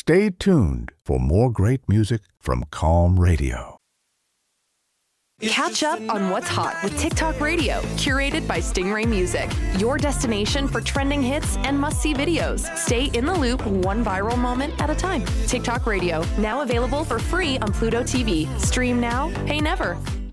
Stay tuned for more great music from Calm Radio. Catch up on what's hot with TikTok Radio, curated by Stingray Music. Your destination for trending hits and must-see videos. Stay in the loop one viral moment at a time. TikTok Radio, now available for free on Pluto TV. Stream now, pay never.